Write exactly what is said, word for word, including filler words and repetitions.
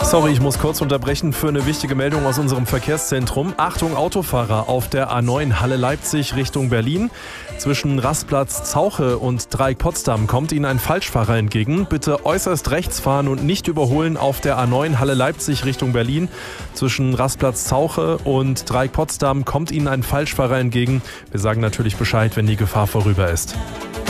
Sorry, ich muss kurz unterbrechen für eine wichtige Meldung aus unserem Verkehrszentrum. Achtung Autofahrer auf der A neun Halle Leipzig Richtung Berlin. Zwischen Rastplatz Zauche und Dreieck Potsdam kommt Ihnen ein Falschfahrer entgegen. Bitte äußerst rechts fahren und nicht überholen auf der A neun Halle Leipzig Richtung Berlin. Zwischen Rastplatz Zauche und Dreieck Potsdam kommt Ihnen ein Falschfahrer entgegen. Wir sagen natürlich Bescheid, wenn die Gefahr vorüber ist.